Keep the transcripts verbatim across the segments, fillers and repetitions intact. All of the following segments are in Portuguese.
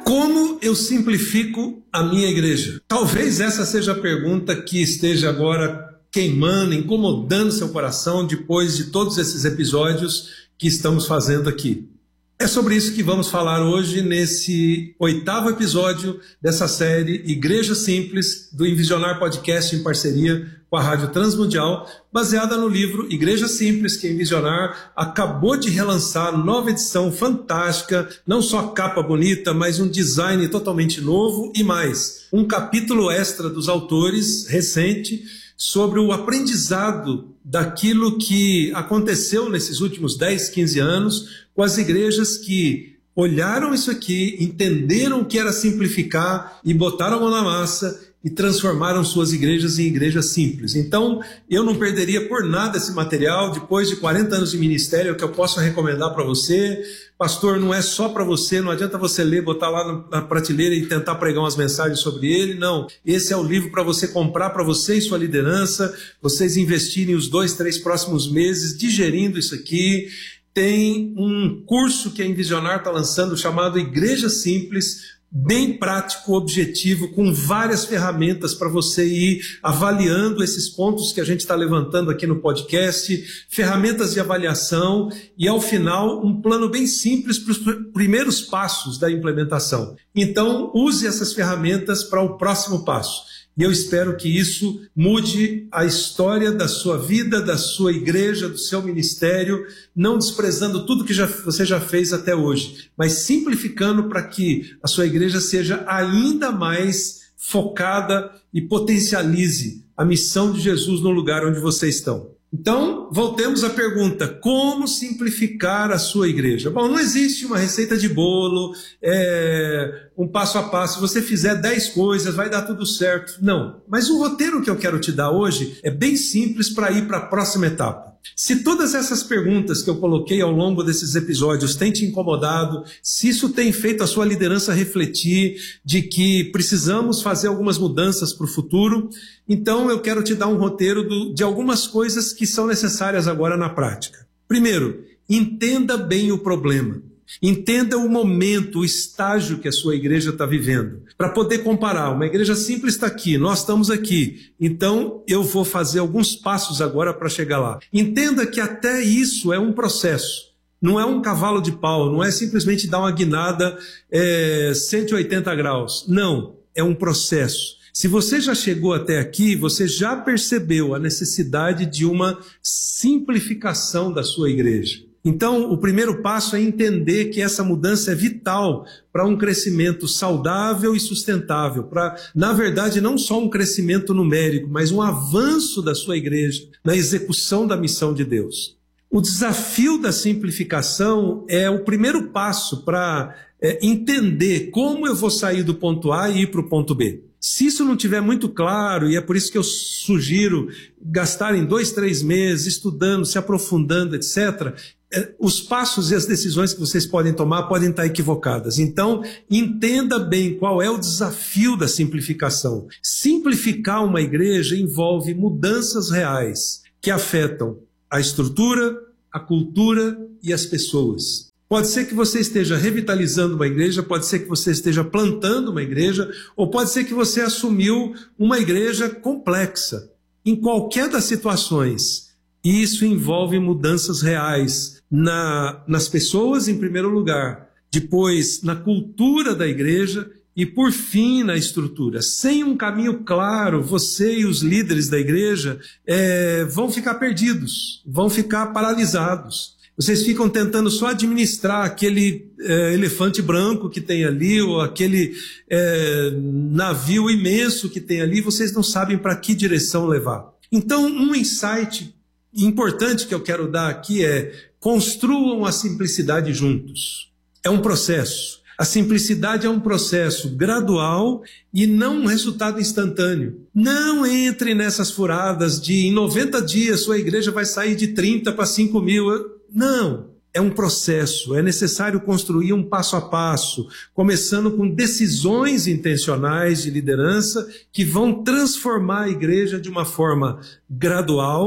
Como eu simplifico a minha igreja? Talvez essa seja a pergunta que esteja agora queimando, incomodando seu coração depois de todos esses episódios que estamos fazendo aqui. É sobre isso que vamos falar hoje nesse oitavo episódio dessa série Igreja Simples, do Envisionar Podcast em parceria com a Rádio Transmundial, baseada no livro Igreja Simples, que a Envisionar acabou de relançar, nova edição fantástica, não só capa bonita, mas um design totalmente novo e mais, um capítulo extra dos autores, recente, sobre o aprendizado daquilo que aconteceu nesses últimos dez, quinze anos com as igrejas que olharam isso aqui, entenderam o que era simplificar e botaram a mão na massa e transformaram suas igrejas em igrejas simples. Então, eu não perderia por nada esse material. Depois de quarenta anos de ministério, é o que eu posso recomendar para você. Pastor, não é só para você, não adianta você ler, botar lá na prateleira e tentar pregar umas mensagens sobre ele, não. Esse é o livro para você comprar para você e sua liderança, vocês investirem os dois, três próximos meses digerindo isso aqui. Tem um curso que a Envisionar está lançando chamado Igreja Simples, bem prático, objetivo, com várias ferramentas para você ir avaliando esses pontos que a gente está levantando aqui no podcast, ferramentas de avaliação e, ao final, um plano bem simples para os primeiros passos da implementação. Então, use essas ferramentas para o próximo passo. E eu espero que isso mude a história da sua vida, da sua igreja, do seu ministério, não desprezando tudo que já, você já fez até hoje, mas simplificando para que a sua igreja seja ainda mais focada e potencialize a missão de Jesus no lugar onde vocês estão. Então, voltemos à pergunta, como simplificar a sua igreja? Bom, não existe uma receita de bolo, é, um passo a passo, se você fizer dez coisas, vai dar tudo certo. Não, mas o roteiro que eu quero te dar hoje é bem simples para ir para a próxima etapa. Se todas essas perguntas que eu coloquei ao longo desses episódios têm te incomodado, se isso tem feito a sua liderança refletir de que precisamos fazer algumas mudanças para o futuro, então eu quero te dar um roteiro do, de algumas coisas que são necessárias agora na prática. Primeiro, entenda bem o problema. Entenda o momento, o estágio que a sua igreja está vivendo. Para poder comparar, uma igreja simples está aqui, nós estamos aqui. Então, eu vou fazer alguns passos agora para chegar lá. Entenda que até isso é um processo. Não é um cavalo de pau, não é simplesmente dar uma guinada é, cento e oitenta graus. Não, é um processo. Se você já chegou até aqui, você já percebeu a necessidade de uma simplificação da sua igreja. Então, o primeiro passo é entender que essa mudança é vital para um crescimento saudável e sustentável, para, na verdade, não só um crescimento numérico, mas um avanço da sua igreja na execução da missão de Deus. O desafio da simplificação é o primeiro passo para é, entender como eu vou sair do ponto A e ir para o ponto B. Se isso não estiver muito claro, e é por isso que eu sugiro gastarem dois, três meses estudando, se aprofundando, etcétera, os passos e as decisões que vocês podem tomar podem estar equivocadas. Então, entenda bem qual é o desafio da simplificação. Simplificar uma igreja envolve mudanças reais que afetam a estrutura, a cultura e as pessoas. Pode ser que você esteja revitalizando uma igreja, pode ser que você esteja plantando uma igreja, ou pode ser que você assumiu uma igreja complexa. Em qualquer das situações, isso envolve mudanças reais na, nas pessoas, em primeiro lugar, depois na cultura da igreja e, por fim, na estrutura. Sem um caminho claro, você e os líderes da igreja é, vão ficar perdidos, vão ficar paralisados. Vocês ficam tentando só administrar aquele é, elefante branco que tem ali, ou aquele é, navio imenso que tem ali, vocês não sabem para que direção levar. Então, um insight importante que eu quero dar aqui é: construam a simplicidade juntos. É um processo. A simplicidade é um processo gradual e não um resultado instantâneo. Não entre nessas furadas de em noventa dias sua igreja vai sair de trinta para cinco mil. Não, é um processo. É necessário construir um passo a passo, começando com decisões intencionais de liderança que vão transformar a igreja de uma forma gradual,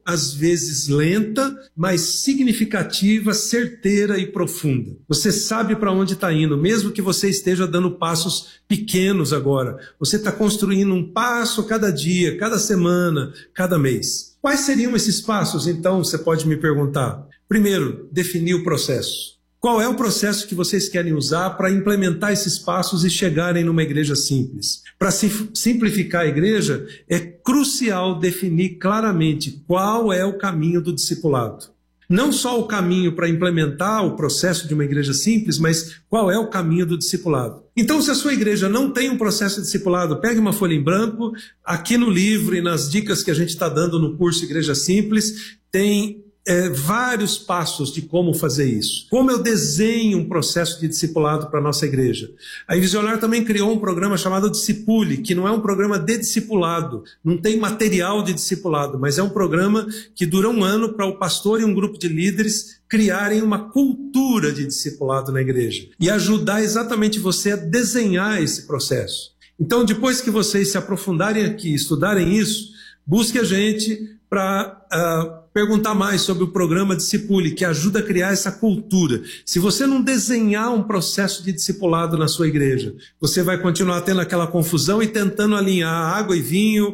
às vezes lenta, mas significativa, certeira e profunda. Você sabe para onde está indo, mesmo que você esteja dando passos pequenos agora. Você está construindo um passo cada dia, cada semana, cada mês. Quais seriam esses passos, então, você pode me perguntar? Primeiro, definir o processo. Qual é o processo que vocês querem usar para implementar esses passos e chegarem numa igreja simples? Para simplificar a igreja, é crucial definir claramente qual é o caminho do discipulado. Não só o caminho para implementar o processo de uma igreja simples, mas qual é o caminho do discipulado. Então, se a sua igreja não tem um processo de discipulado, pegue uma folha em branco. Aqui no livro e nas dicas que a gente está dando no curso Igreja Simples, tem É, vários passos de como fazer isso. Como eu desenho um processo de discipulado para a nossa igreja. A Invisionar também criou um programa chamado Discipule, que não é um programa de discipulado, não tem material de discipulado, mas é um programa que dura um ano para o pastor e um grupo de líderes criarem uma cultura de discipulado na igreja e ajudar exatamente você a desenhar esse processo. Então, depois que vocês se aprofundarem aqui, estudarem isso, busque a gente para uh, perguntar mais sobre o programa Discipule, que ajuda a criar essa cultura. Se você não desenhar um processo de discipulado na sua igreja, você vai continuar tendo aquela confusão e tentando alinhar água e vinho,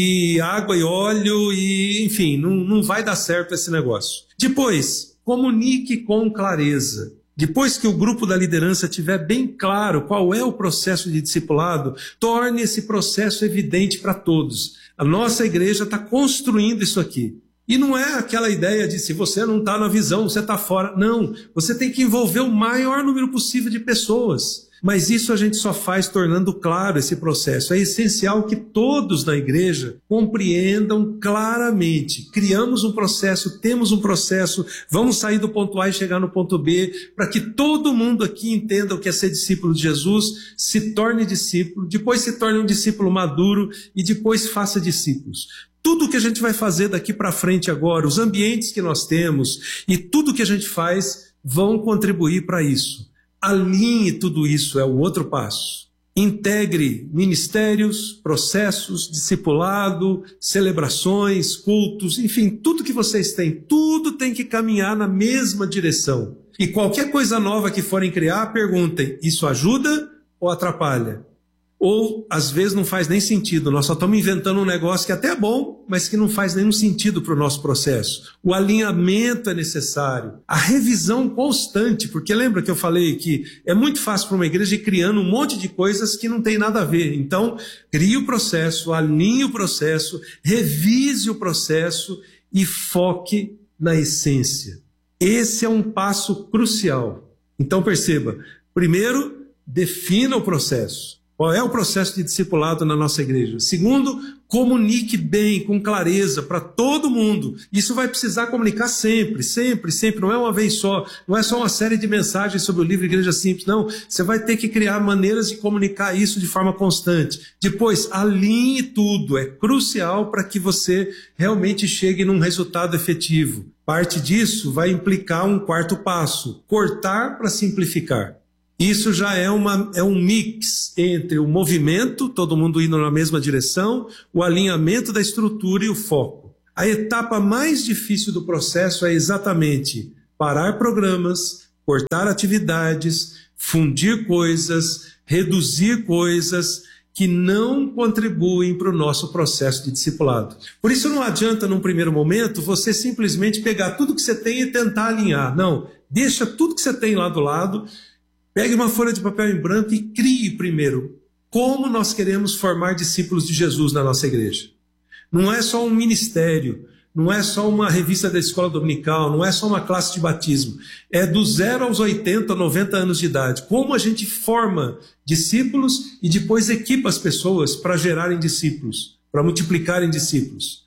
e água e óleo, e enfim, não, não vai dar certo esse negócio. Depois, comunique com clareza. Depois que o grupo da liderança tiver bem claro qual é o processo de discipulado, torne esse processo evidente para todos. A nossa igreja está construindo isso aqui. E não é aquela ideia de se você não está na visão, você está fora. Não, você tem que envolver o maior número possível de pessoas. Mas isso a gente só faz tornando claro esse processo. É essencial que todos na igreja compreendam claramente. Criamos um processo, temos um processo, vamos sair do ponto A e chegar no ponto B, para que todo mundo aqui entenda o que é ser discípulo de Jesus, se torne discípulo, depois se torne um discípulo maduro e depois faça discípulos. Tudo que a gente vai fazer daqui para frente agora, os ambientes que nós temos e tudo que a gente faz vão contribuir para isso. Alinhe tudo isso, é o outro passo. Integre ministérios, processos, discipulado, celebrações, cultos, enfim, tudo que vocês têm, tudo tem que caminhar na mesma direção. E qualquer coisa nova que forem criar, perguntem, isso ajuda ou atrapalha? Ou, às vezes, não faz nem sentido. Nós só estamos inventando um negócio que até é bom, mas que não faz nenhum sentido para o nosso processo. O alinhamento é necessário. A revisão constante, porque lembra que eu falei que é muito fácil para uma igreja ir criando um monte de coisas que não tem nada a ver. Então, crie o processo, alinhe o processo, revise o processo e foque na essência. Esse é um passo crucial. Então, perceba, primeiro, defina o processo. Qual é o processo de discipulado na nossa igreja? Segundo, comunique bem, com clareza, para todo mundo. Isso vai precisar comunicar sempre, sempre, sempre. Não é uma vez só. Não é só uma série de mensagens sobre o livro Igreja Simples. Não, você vai ter que criar maneiras de comunicar isso de forma constante. Depois, alinhe tudo. É crucial para que você realmente chegue num resultado efetivo. Parte disso vai implicar um quarto passo. Cortar para simplificar. Isso já é, uma, é um mix entre o movimento, todo mundo indo na mesma direção, o alinhamento da estrutura e o foco. A etapa mais difícil do processo é exatamente parar programas, cortar atividades, fundir coisas, reduzir coisas que não contribuem para o nosso processo de discipulado. Por isso não adianta, num primeiro momento, você simplesmente pegar tudo que você tem e tentar alinhar. Não, deixa tudo que você tem lá do lado. Pegue uma folha de papel em branco e crie primeiro como nós queremos formar discípulos de Jesus na nossa igreja. Não é só um ministério, não é só uma revista da escola dominical, não é só uma classe de batismo. É do zero aos oitenta, noventa anos de idade. Como a gente forma discípulos e depois equipa as pessoas para gerarem discípulos, para multiplicarem discípulos.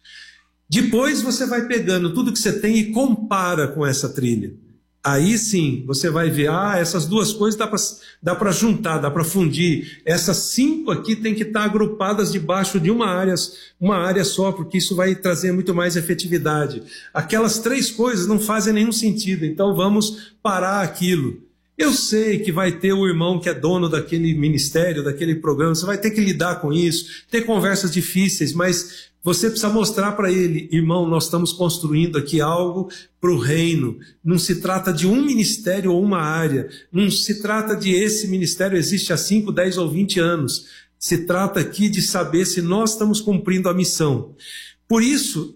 Depois você vai pegando tudo que você tem e compara com essa trilha. Aí sim, você vai ver, ah, essas duas coisas dá para dá para juntar, dá para fundir. Essas cinco aqui tem que estar agrupadas debaixo de uma área, uma área só, porque isso vai trazer muito mais efetividade. Aquelas três coisas não fazem nenhum sentido, então vamos parar aquilo. Eu sei que vai ter o irmão que é dono daquele ministério, daquele programa, você vai ter que lidar com isso, ter conversas difíceis, mas você precisa mostrar para ele, irmão, nós estamos construindo aqui algo para o reino. Não se trata de um ministério ou uma área. Não se trata de esse ministério existe há cinco, dez ou vinte anos. Se trata aqui de saber se nós estamos cumprindo a missão. Por isso,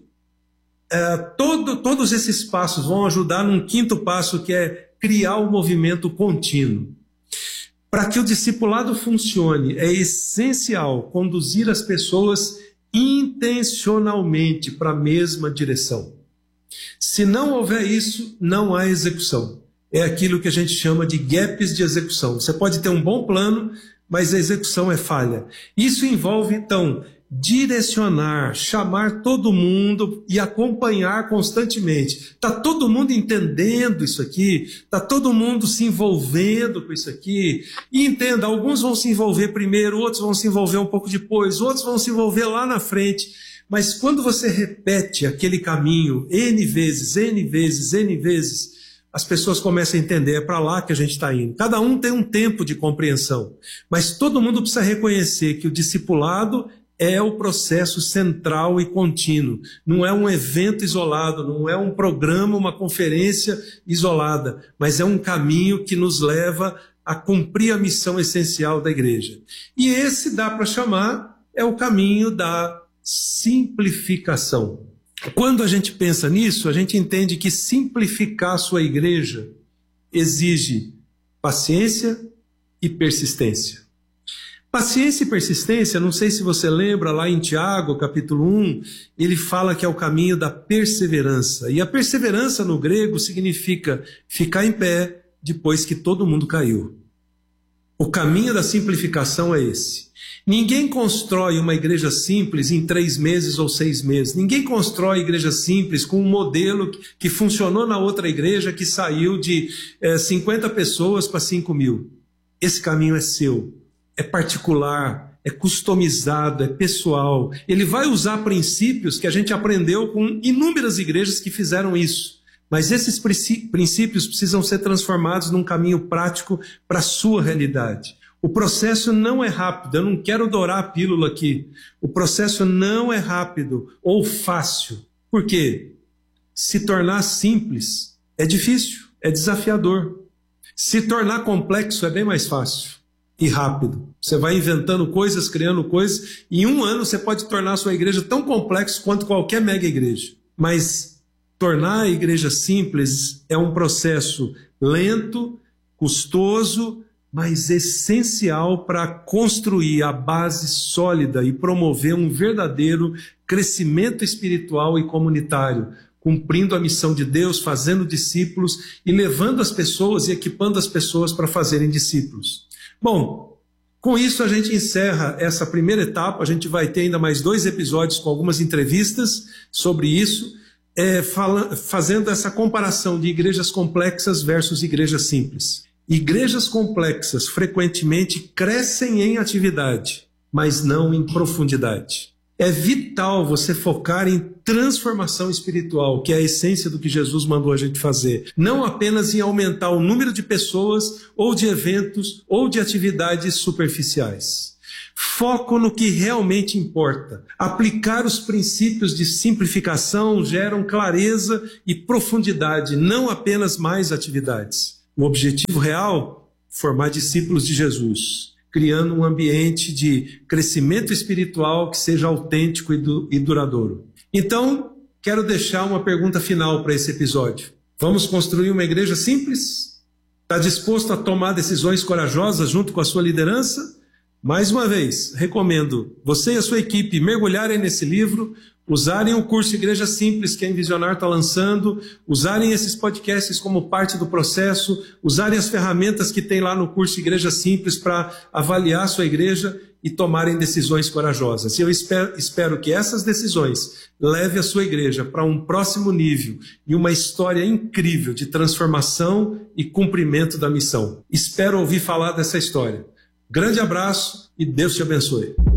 é, todo, todos esses passos vão ajudar num quinto passo, que é criar o movimento contínuo. Para que o discipulado funcione, é essencial conduzir as pessoas intencionalmente para a mesma direção. Se não houver isso, não há execução. É aquilo que a gente chama de gaps de execução. Você pode ter um bom plano, mas a execução é falha. Isso envolve, então, direcionar, chamar todo mundo e acompanhar constantemente. Está todo mundo entendendo isso aqui? Está todo mundo se envolvendo com isso aqui? E entenda, alguns vão se envolver primeiro, outros vão se envolver um pouco depois, outros vão se envolver lá na frente. Mas quando você repete aquele caminho N vezes, N vezes, N vezes, as pessoas começam a entender, é para lá que a gente está indo. Cada um tem um tempo de compreensão, mas todo mundo precisa reconhecer que o discipulado é o processo central e contínuo. Não é um evento isolado, não é um programa, uma conferência isolada, mas é um caminho que nos leva a cumprir a missão essencial da igreja. E esse dá para chamar, é o caminho da simplificação. Quando a gente pensa nisso, a gente entende que simplificar a sua igreja exige paciência e persistência. Paciência e persistência, não sei se você lembra, lá em Tiago, capítulo um, ele fala que é o caminho da perseverança. E a perseverança no grego significa ficar em pé depois que todo mundo caiu. O caminho da simplificação é esse. Ninguém constrói uma igreja simples em três meses ou seis meses. Ninguém constrói igreja simples com um modelo que funcionou na outra igreja, que saiu de é, cinquenta pessoas para cinco mil. Esse caminho é seu. É particular, é customizado, é pessoal. Ele vai usar princípios que a gente aprendeu com inúmeras igrejas que fizeram isso. Mas esses princípios precisam ser transformados num caminho prático para a sua realidade. O processo não é rápido, eu não quero dourar a pílula aqui. O processo não é rápido ou fácil. Por quê? Se tornar simples é difícil, é desafiador. Se tornar complexo é bem mais fácil e rápido. Você vai inventando coisas, criando coisas, e em um ano você pode tornar a sua igreja tão complexa quanto qualquer mega igreja. Mas tornar a igreja simples é um processo lento, custoso, mas essencial para construir a base sólida e promover um verdadeiro crescimento espiritual e comunitário, cumprindo a missão de Deus, fazendo discípulos e levando as pessoas e equipando as pessoas para fazerem discípulos. Bom, com isso a gente encerra essa primeira etapa. A gente vai ter ainda mais dois episódios com algumas entrevistas sobre isso, é, fala, fazendo essa comparação de igrejas complexas versus igrejas simples. Igrejas complexas frequentemente crescem em atividade, mas não em profundidade. É vital você focar em transformação espiritual, que é a essência do que Jesus mandou a gente fazer. Não apenas em aumentar o número de pessoas, ou de eventos, ou de atividades superficiais. Foco no que realmente importa. Aplicar os princípios de simplificação geram clareza e profundidade, não apenas mais atividades. O objetivo real, formar discípulos de Jesus, criando um ambiente de crescimento espiritual que seja autêntico e, du- e duradouro. Então, quero deixar uma pergunta final para esse episódio. Vamos construir uma igreja simples? Está disposto a tomar decisões corajosas junto com a sua liderança? Mais uma vez, recomendo você e a sua equipe mergulharem nesse livro, usarem o curso Igreja Simples que a Envisionar está lançando, usarem esses podcasts como parte do processo, usarem as ferramentas que tem lá no curso Igreja Simples para avaliar a sua igreja e tomarem decisões corajosas. E eu espero, espero que essas decisões levem a sua igreja para um próximo nível e uma história incrível de transformação e cumprimento da missão. Espero ouvir falar dessa história. Grande abraço e Deus te abençoe.